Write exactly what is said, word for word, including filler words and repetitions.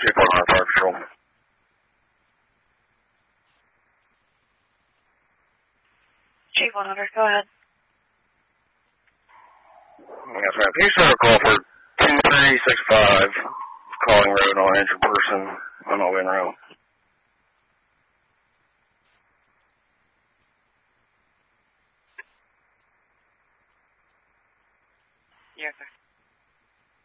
Chief one hundred Fire Patrol. Chief one hundred, go ahead. Yes, ma'am. Can you start a call for two three six five, calling road on injured person on Owen Road? Yes, sir.